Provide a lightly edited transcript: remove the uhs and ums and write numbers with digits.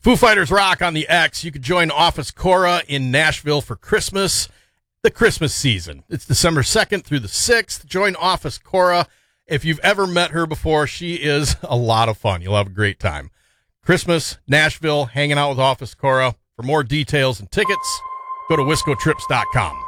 Foo Fighters rock on the X. You could join Office Cora in Nashville for Christmas, the Christmas season. It's December 2nd through the 6th. Join Office Cora. If you've ever met her before, she is a lot of fun. You'll have a great time. Christmas, Nashville, hanging out with Office Cora. For more details and tickets, go to wiscotrips.com.